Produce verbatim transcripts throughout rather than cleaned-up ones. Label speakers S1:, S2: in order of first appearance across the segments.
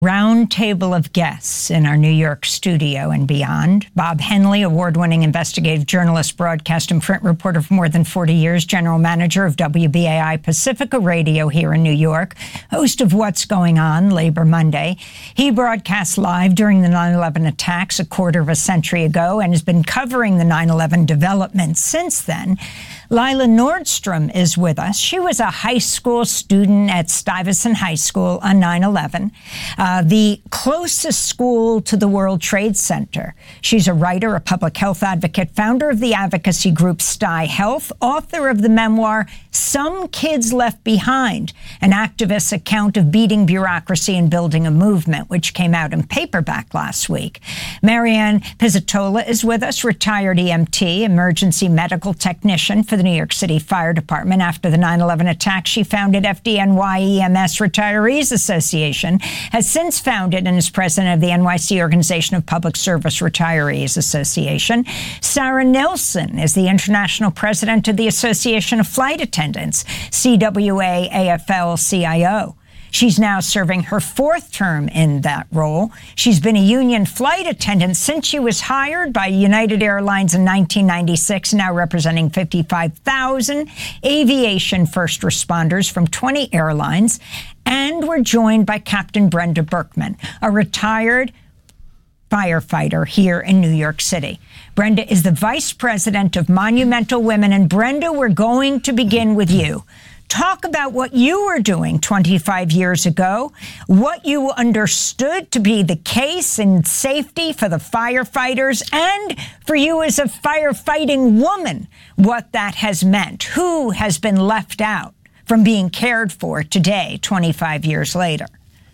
S1: Round table of guests in our New York studio and beyond. Bob Henley, award-winning investigative journalist, broadcast and print reporter for more than forty years, general manager of W B A I Pacifica Radio here in New York, host of What's Going On, Labor Monday. He broadcast live during the nine eleven attacks a quarter of a century ago and has been covering the nine eleven developments since then. Lila Nordstrom is with us. She was a high school student at Stuyvesant High School on nine eleven, uh, the closest school to the World Trade Center. She's a writer, a public health advocate, founder of the advocacy group Stuyvesant Health, author of the memoir Some Kids Left Behind, an activist account of beating bureaucracy and building a movement, which came out in paperback last week. Marianne Pizzatola is with us, retired E M T, emergency medical technician for the New York City Fire Department. After the nine eleven attack, she founded F D N Y E M S Retirees Association, has since founded and is president of the N Y C Organization of Public Service Retirees Association. Sarah Nelson is the international president of the Association of Flight Attendants, C W A A F L C I O. She's now serving her fourth term in that role. She's been a union flight attendant since she was hired by United Airlines in nineteen ninety-six, now representing fifty-five thousand aviation first responders from twenty airlines. And we're joined by Captain Brenda Berkman, a retired firefighter here in New York City. Brenda is the vice president of Monumental Women. And Brenda, we're going to begin with you. Talk about what you were doing twenty-five years ago, what you understood to be the case in safety for the firefighters, and for you as a firefighting woman, what that has meant. Who has been left out from being cared for today, twenty-five years later?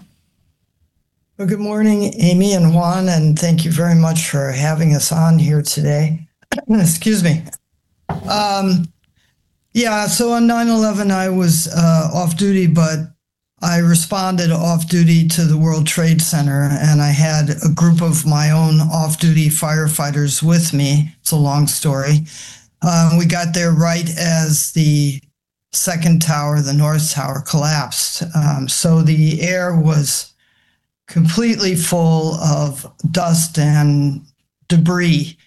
S2: Well, good morning, Amy and Juan, and thank you very much for having us on here today. Excuse me. Um, Yeah, so on nine eleven, I was uh, off duty, but I responded off duty to the World Trade Center, and I had a group of my own off-duty firefighters with me. It's a long story. Um, we got there right as the second tower, the North Tower, collapsed. Um, so the air was completely full of dust and debris.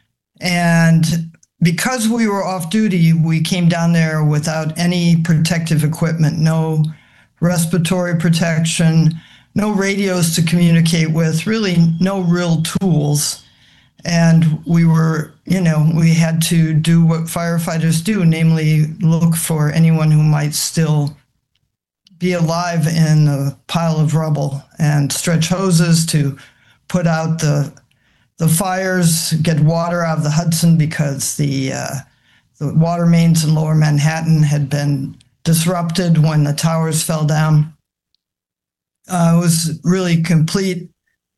S2: And because we were off duty, we came down there without any protective equipment, no respiratory protection, no radios to communicate with, really no real tools. And we were, you know, we had to do what firefighters do, namely look for anyone who might still be alive in a pile of rubble and stretch hoses to put out the the fires, get water out of the Hudson because the uh, the water mains in Lower Manhattan had been disrupted when the towers fell down. Uh, it was really complete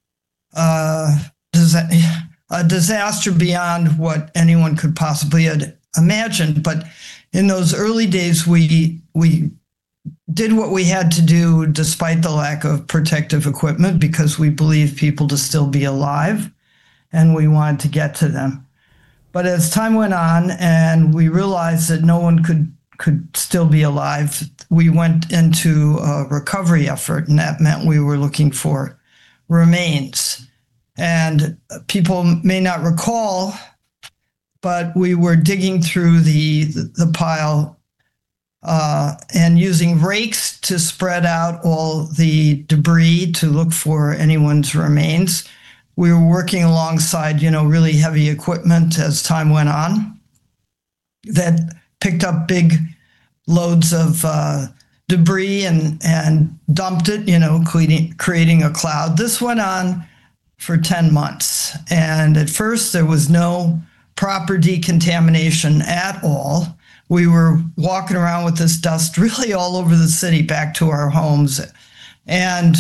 S2: uh, disa- a disaster beyond what anyone could possibly had imagined. But in those early days, we we did what we had to do despite the lack of protective equipment because we believed people to still be alive, and we wanted to get to them. But as time went on and we realized that no one could could still be alive, we went into a recovery effort, and that meant we were looking for remains. And people may not recall, but we were digging through the, the pile uh, and using rakes to spread out all the debris to look for anyone's remains. We were working alongside, you know, really heavy equipment as time went on that picked up big loads of uh, debris and, and dumped it, you know, creating, creating a cloud. This went on for ten months. And at first there was no proper decontamination at all. We were walking around with this dust really all over the city back to our homes. And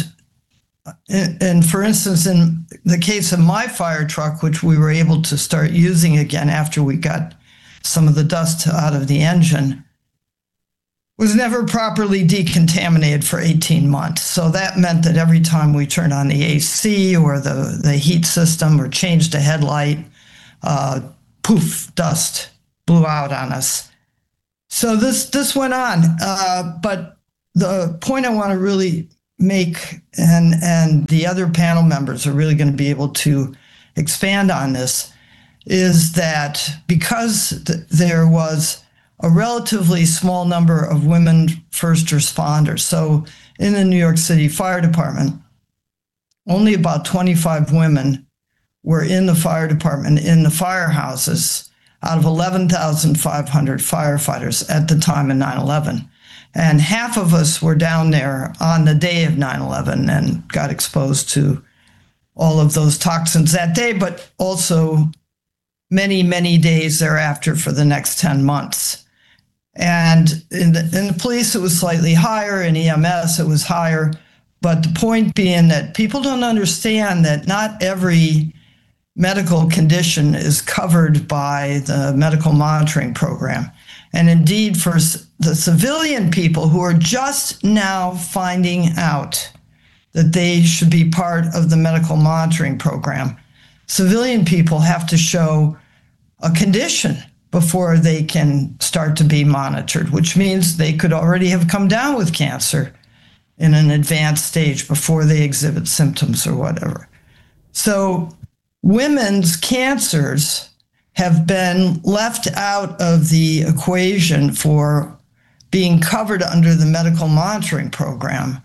S2: And for instance, in the case of my fire truck, which we were able to start using again after we got some of the dust out of the engine, was never properly decontaminated for eighteen months. So that meant that every time we turned on the A C or the, the heat system or changed a headlight, uh, poof, dust blew out on us. So this, this went on. Uh, but the point I want to really make, and, and the other panel members are really going to be able to expand on this, is that because th- there was a relatively small number of women first responders. So in the New York City Fire Department, only about twenty-five women were in the fire department, in the firehouses, out of eleven thousand five hundred firefighters at the time of nine eleven. And half of us were down there on the day of nine eleven and got exposed to all of those toxins that day, but also many, many days thereafter for the next ten months. And in the, in the police, it was slightly higher. In E M S, it was higher. But the point being that people don't understand that not every medical condition is covered by the medical monitoring program. And indeed, for the civilian people who are just now finding out that they should be part of the medical monitoring program, civilian people have to show a condition before they can start to be monitored, which means they could already have come down with cancer in an advanced stage before they exhibit symptoms or whatever. So women's cancers have been left out of the equation for being covered under the medical monitoring program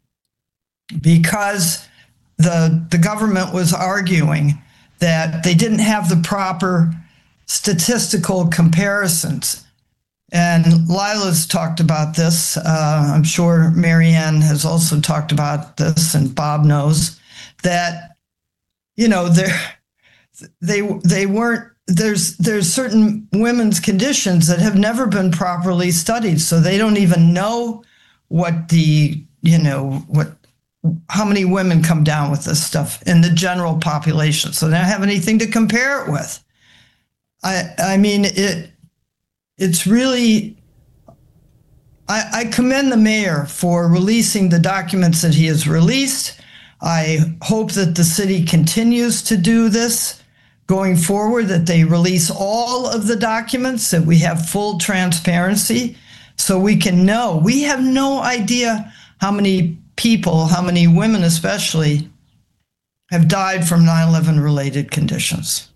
S2: because the, the government was arguing that they didn't have the proper statistical comparisons. And Lila's talked about this. Uh, I'm sure Marianne has also talked about this, and Bob knows that, you know, they they weren't, there's there's certain women's conditions that have never been properly studied. So they don't even know what the, you know, what, how many women come down with this stuff in the general population. So they don't have anything to compare it with. I, I mean, it. It's really, I, I commend the mayor for releasing the documents that he has released. I hope that the city continues to do this going forward, that they release all of the documents, that we have full transparency so we can know. We have no idea how many people, how many women especially, have died from nine eleven related conditions.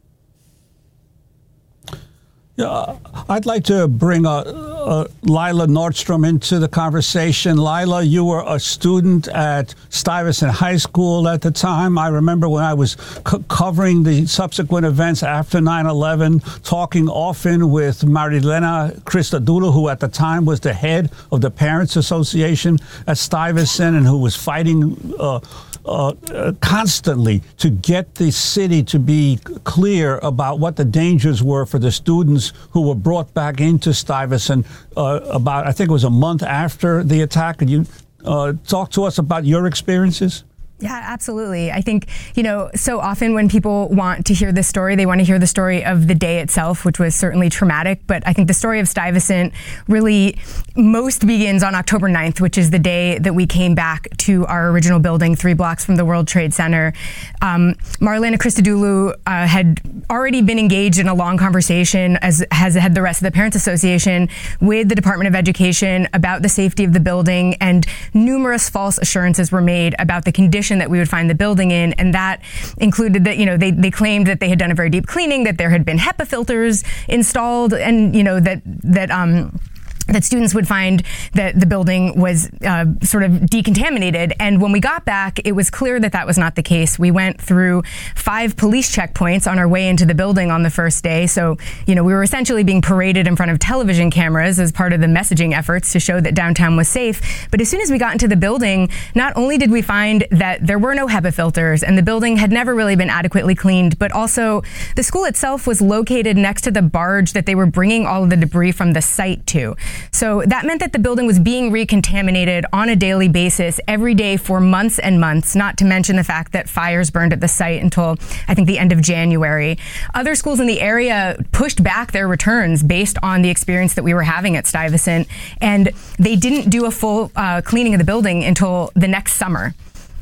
S3: Yeah, I'd like to bring uh, uh, Lila Nordstrom into the conversation. Lila, you were a student at Stuyvesant High School at the time. I remember when I was c- covering the subsequent events after nine eleven, talking often with Marilena Christodoulou, who at the time was the head of the Parents Association at Stuyvesant and who was fighting uh, Uh, uh, constantly to get the city to be clear about what the dangers were for the students who were brought back into Stuyvesant uh, about, I think it was a month after the attack. Could you uh, talk to us about your experiences?
S4: Yeah, absolutely. I think, you know, so often when people want to hear this story, they want to hear the story of the day itself, which was certainly traumatic. But I think the story of Stuyvesant really most begins on October ninth, which is the day that we came back to our original building three blocks from the World Trade Center. Um, Marilena Christodoulou uh, had already been engaged in a long conversation, as has had the rest of the Parents Association, with the Department of Education about the safety of the building, and numerous false assurances were made about the condition that we would find the building in, and that included that, you know, they, they claimed that they had done a very deep cleaning, that there had been HEPA filters installed, and, you know, that, that, um, that students would find that the building was uh, sort of decontaminated. And when we got back, it was clear that that was not the case. We went through five police checkpoints on our way into the building on the first day. So, you know, we were essentially being paraded in front of television cameras as part of the messaging efforts to show that downtown was safe. But as soon as we got into the building, not only did we find that there were no HEPA filters and the building had never really been adequately cleaned, but also the school itself was located next to the barge that they were bringing all of the debris from the site to. So that meant that the building was being recontaminated on a daily basis every day for months and months, not to mention the fact that fires burned at the site until, I think, the end of January. Other schools in the area pushed back their returns based on the experience that we were having at Stuyvesant, and they didn't do a full uh, cleaning of the building until the next summer.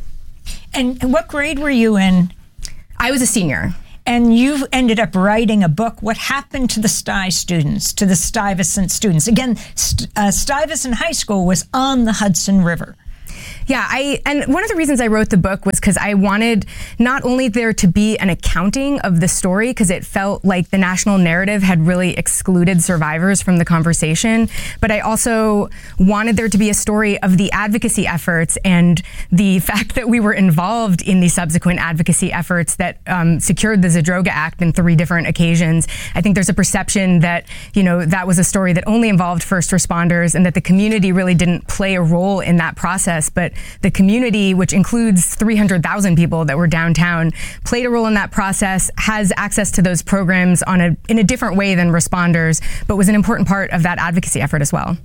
S1: And what grade were you in?
S4: I was a senior.
S1: And you ended up writing a book, What Happened to the Sty Students, to the Stuyvesant students. Again, St- uh, Stuyvesant High School was on the Hudson River.
S4: Yeah, I and one of the reasons I wrote the book was because I wanted not only there to be an accounting of the story, because it felt like the national narrative had really excluded survivors from the conversation, but I also wanted there to be a story of the advocacy efforts and the fact that we were involved in the subsequent advocacy efforts that um, secured the Zadroga Act in three different occasions. I think there's a perception that, you know, that was a story that only involved first responders and that the community really didn't play a role in that process, but the community, which includes three hundred thousand people that were downtown, played a role in that process, has access to those programs on a in a different way than responders, but was an important part of that advocacy effort as well.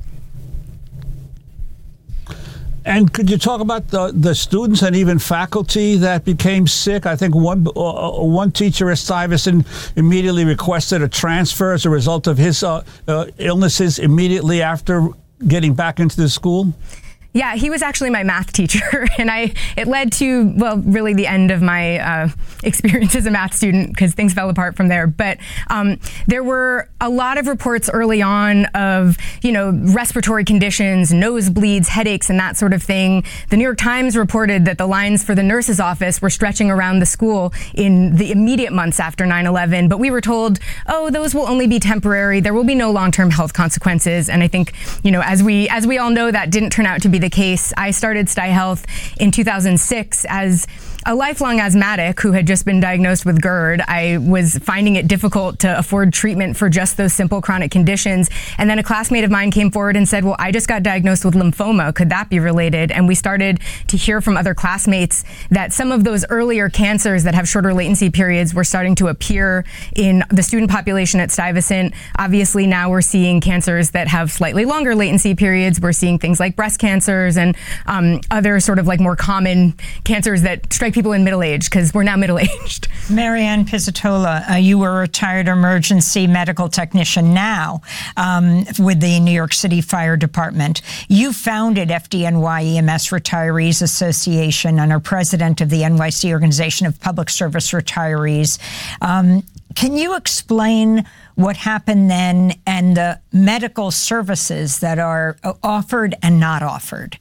S3: And could you talk about the, the students and even faculty that became sick? I think one uh, one teacher at Stuyvesant immediately requested a transfer as a result of his uh, uh, illnesses immediately after getting back into the school.
S4: Yeah, he was actually my math teacher, and I it led to, well, really the end of my uh, experience as a math student, because things fell apart from there. But um, there were a lot of reports early on of, you know, respiratory conditions, nosebleeds, headaches, and that sort of thing. The New York Times reported that the lines for the nurse's office were stretching around the school in the immediate months after nine eleven, but we were told, oh, those will only be temporary. There will be no long-term health consequences. And I think, you know, as we as we all know, that didn't turn out to be the case. I started Sty Health in two thousand six as a lifelong asthmatic who had just been diagnosed with GERD. I was finding it difficult to afford treatment for just those simple chronic conditions. And then a classmate of mine came forward and said, well, I just got diagnosed with lymphoma. Could that be related? And we started to hear from other classmates that some of those earlier cancers that have shorter latency periods were starting to appear in the student population at Stuyvesant. Obviously, now we're seeing cancers that have slightly longer latency periods. We're seeing things like breast cancers and um, other sort of like more common cancers that strike people in middle age, because we're now middle-aged.
S1: Marianne Pizzatola, uh, you were a retired emergency medical technician now um, with the New York City Fire Department. You founded F D N Y E M S Retirees Association and are president of the N Y C Organization of Public Service Retirees. Um, can you explain what happened then and the medical services that are offered and not offered?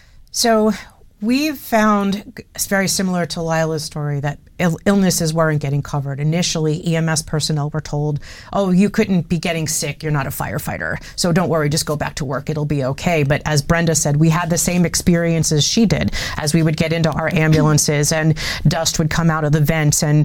S5: So we've found, it's very similar to Lila's story, that Ill- illnesses weren't getting covered. Initially, E M S personnel were told, oh, you couldn't be getting sick, you're not a firefighter, so don't worry, just go back to work, it'll be okay. But as Brenda said, we had the same experiences she did as we would get into our ambulances and dust would come out of the vents, and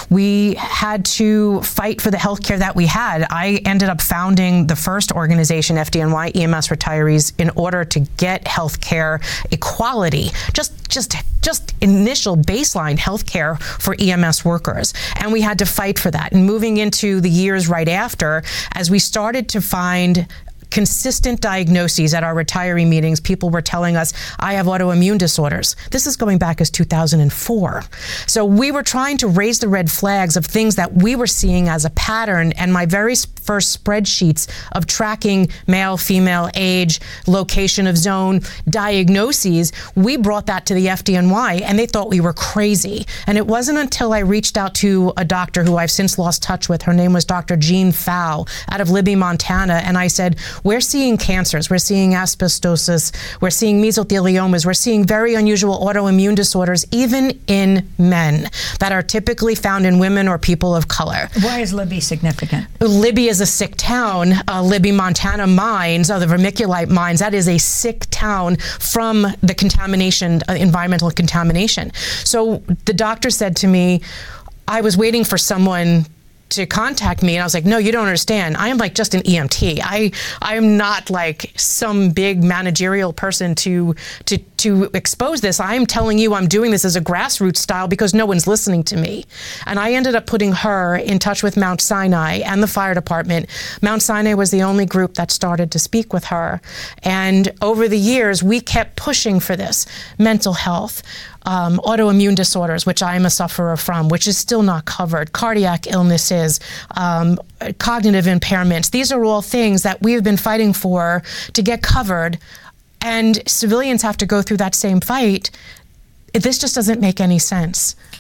S5: we had to fight for the healthcare that we had. I ended up founding the first organization, F D N Y E M S Retirees, in order to get healthcare equality, just just just initial baseline healthcare for E M S workers. And we had to fight for that. And moving into the years right after, as we started to find consistent diagnoses at our retiree meetings, people were telling us, I have autoimmune disorders. This is going back as two thousand four. So we were trying to raise the red flags of things that we were seeing as a pattern, and my very first spreadsheets of tracking male, female, age, location of zone, diagnoses, we brought that to the F D N Y, and they thought we were crazy. And it wasn't until I reached out to a doctor who I've since lost touch with, her name was Doctor Jean Fow out of Libby, Montana, and I said, we're seeing cancers, we're seeing asbestosis, we're seeing mesotheliomas, we're seeing very unusual autoimmune disorders, even in men, that are typically found in women or people of color.
S1: Why is Libby significant?
S5: Libby is a sick town. Uh, Libby, Montana mines, or the vermiculite mines, that is a sick town from the contamination, uh, environmental contamination. So the doctor said to me, I was waiting for someone to contact me, and I was like, no, you don't understand. I am like just an E M T. I I am not like some big managerial person to to to expose this. I am telling you I'm doing this as a grassroots style because no one's listening to me. And I ended up putting her in touch with Mount Sinai and the fire department. Mount Sinai was the only group that started to speak with her. And over the years, we kept pushing for this. Mental health, Um, autoimmune disorders, which I am a sufferer from, which is still not covered, cardiac illnesses, um, cognitive impairments. These are all things that we have been fighting for to get covered, and civilians have to go through that same fight. This just doesn't make any sense.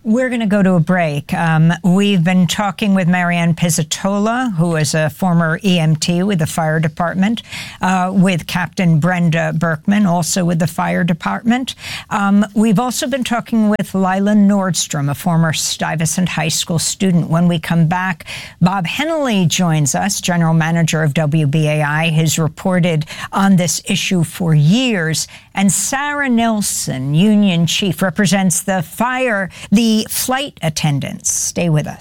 S1: We're going to go to a break. Um, we've been talking with Marianne Pizzatola, who is a former E M T with the fire department, uh, with Captain Brenda Berkman, also with the fire department. Um, we've also been talking with Lila Nordstrom, a former Stuyvesant High School student. When we come back, Bob Henley joins us, general manager of W B A I, has reported on this issue for years. And Sarah Nelson, union chief, represents the fire, the flight attendants. Stay with us.